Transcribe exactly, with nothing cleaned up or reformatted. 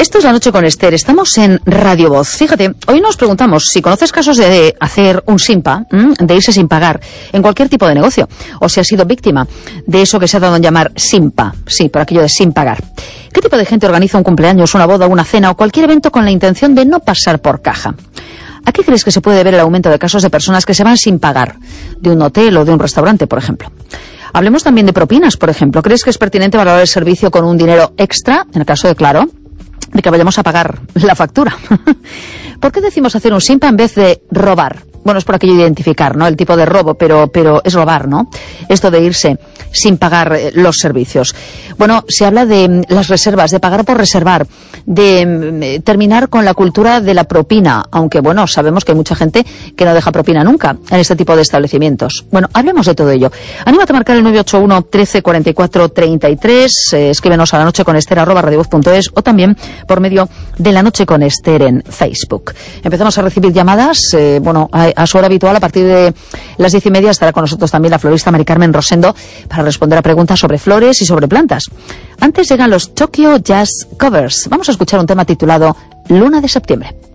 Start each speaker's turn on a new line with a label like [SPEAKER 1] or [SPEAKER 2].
[SPEAKER 1] Esto es La Noche con Esther, estamos en Radio Voz. Fíjate, hoy nos preguntamos si conoces casos de hacer un simpa, de irse sin pagar en cualquier tipo de negocio, o si has sido víctima de eso que se ha dado en llamar simpa, sí, por aquello de sin pagar. ¿Qué tipo de gente organiza un cumpleaños, una boda, una cena o cualquier evento con la intención de no pasar por caja? ¿A qué crees que se puede ver el aumento de casos de personas que se van sin pagar de un hotel o de un restaurante, por ejemplo? Hablemos también de propinas, por ejemplo. ¿Crees que es pertinente valorar el servicio con un dinero extra, en el caso de Claro, de que vayamos a pagar la factura? ¿Por qué decimos hacer un simpa en vez de robar? Bueno, es por aquello de identificar, ¿no? El tipo de robo, pero, pero es robar, ¿no? Esto de irse sin pagar los servicios. Bueno, se habla de las reservas, de pagar por reservar, de terminar con la cultura de la propina, aunque, bueno, sabemos que hay mucha gente que no deja propina nunca en este tipo de establecimientos. Bueno, hablemos de todo ello. Anímate a marcar el nueve ocho uno, trece, cuarenta y cuatro, treinta y tres, eh, escríbenos a la noche con Esther arroba radiovoz punto es o también por medio de La Noche con Esther en Facebook. Empezamos a recibir llamadas, eh, bueno, a, a su hora habitual, a partir de las diez y media estará con nosotros también la florista Mari Carmen Rosendo para responder a preguntas sobre flores y sobre plantas. Antes llegan los Tokyo Jazz Covers. Vamos a escuchar un tema titulado Luna de Septiembre.